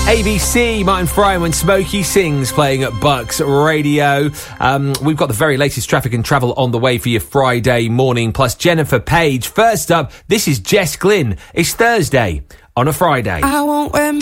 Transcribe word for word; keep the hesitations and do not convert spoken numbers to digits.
A B C, Martin Fry when Smokey Sings, playing at Bucks Radio. Um, we've got the very latest traffic and travel on the way for your Friday morning, plus Jennifer Page. First up, this is Jess Glynn. It's Thursday on a Friday. I won't wear